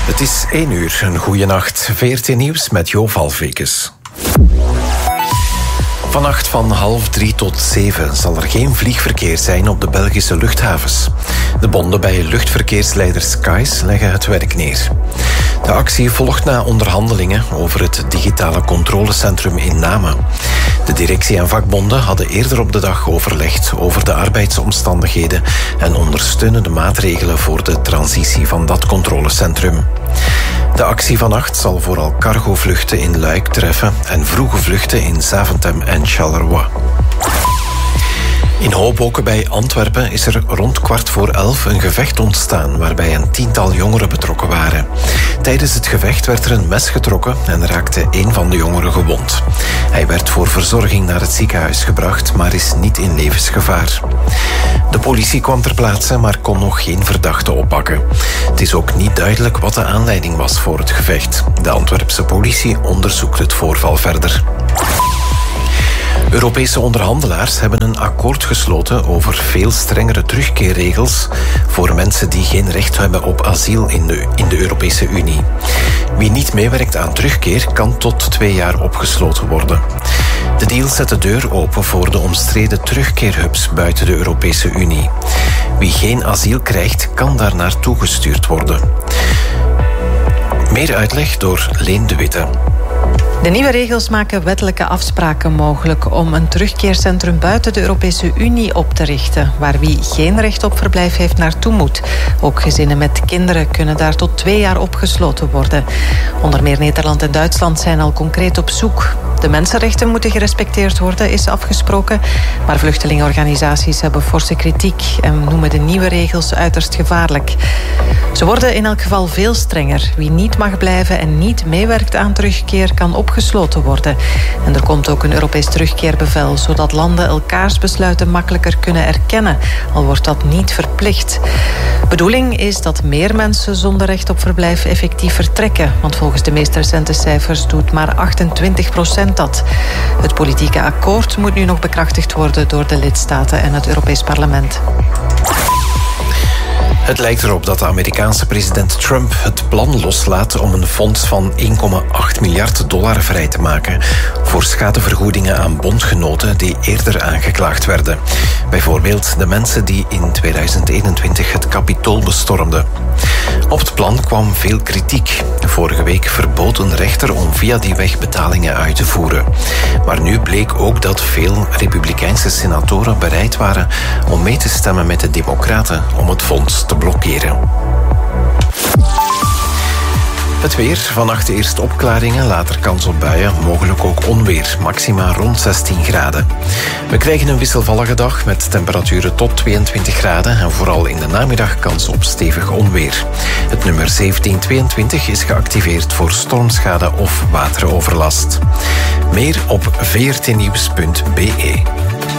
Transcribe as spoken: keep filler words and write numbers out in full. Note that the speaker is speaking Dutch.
Het is één uur, een goeie nacht. V R T Nieuws met Jo Valvekes. Vannacht van half drie tot zeven zal er geen vliegverkeer zijn op de Belgische luchthavens. De bonden bij luchtverkeersleider Skies leggen het werk neer. De actie volgt na onderhandelingen over het digitale controlecentrum in Namen. De directie en vakbonden hadden eerder op de dag overlegd over de arbeidsomstandigheden en ondersteunende maatregelen voor de transitie van dat controlecentrum. De actie vannacht zal vooral cargovluchten in Luik treffen en vroege vluchten in Zaventem en Charleroi. In Hoboken bij Antwerpen is er rond kwart voor elf een gevecht ontstaan waarbij een tiental jongeren betrokken waren. Tijdens het gevecht werd er een mes getrokken en raakte één van de jongeren gewond. Hij werd voor verzorging naar het ziekenhuis gebracht, maar is niet in levensgevaar. De politie kwam ter plaatse, maar kon nog geen verdachte oppakken. Het is ook niet duidelijk wat de aanleiding was voor het gevecht. De Antwerpse politie onderzoekt het voorval verder. Europese onderhandelaars hebben een akkoord gesloten over veel strengere terugkeerregels voor mensen die geen recht hebben op asiel in de, in de Europese Unie. Wie niet meewerkt aan terugkeer kan tot twee jaar opgesloten worden. De deal zet de deur open voor de omstreden terugkeerhubs buiten de Europese Unie. Wie geen asiel krijgt, kan daar naartoe gestuurd worden. Meer uitleg door Leen de Witte. De nieuwe regels maken wettelijke afspraken mogelijk om een terugkeercentrum buiten de Europese Unie op te richten, waar wie geen recht op verblijf heeft naartoe moet. Ook gezinnen met kinderen kunnen daar tot twee jaar opgesloten worden. Onder meer Nederland en Duitsland zijn al concreet op zoek. De mensenrechten moeten gerespecteerd worden, is afgesproken. Maar vluchtelingenorganisaties hebben forse kritiek en noemen de nieuwe regels uiterst gevaarlijk. Ze worden in elk geval veel strenger. Wie niet mag blijven en niet meewerkt aan terugkeer kan opgesloten worden. En er komt ook een Europees terugkeerbevel, zodat landen elkaars besluiten makkelijker kunnen erkennen, al wordt dat niet verplicht. Bedoeling is dat meer mensen zonder recht op verblijf effectief vertrekken, want volgens de meest recente cijfers doet maar achtentwintig procent dat. Het politieke akkoord moet nu nog bekrachtigd worden door de lidstaten en het Europees Parlement. Het lijkt erop dat de Amerikaanse president Trump het plan loslaat om een fonds van één komma acht miljard dollar vrij te maken voor schadevergoedingen aan bondgenoten die eerder aangeklaagd werden. Bijvoorbeeld de mensen die in tweeduizend eenentwintig het Capitool bestormden. Op het plan kwam veel kritiek. Vorige week verbood een rechter om via die weg betalingen uit te voeren. Maar nu bleek ook dat veel Republikeinse senatoren bereid waren om mee te stemmen met de Democraten om het fonds te blokkeren. Het weer. Vannacht eerst opklaringen, later kans op buien, mogelijk ook onweer. Maxima rond zestien graden. We krijgen een wisselvallige dag met temperaturen tot tweeëntwintig graden en vooral in de namiddag kans op stevig onweer. Het nummer zeventien tweeëntwintig is geactiveerd voor stormschade of wateroverlast. Meer op v r t nieuws punt b e.